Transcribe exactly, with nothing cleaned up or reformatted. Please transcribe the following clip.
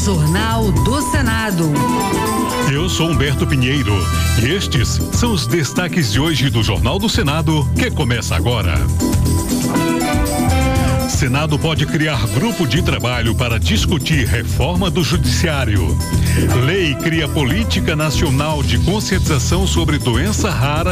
Jornal do Senado. Eu sou Humberto Pinheiro e estes são os destaques de hoje do Jornal do Senado, que começa agora. Senado pode criar grupo de trabalho para discutir reforma do Judiciário. Lei cria política nacional de conscientização sobre doença rara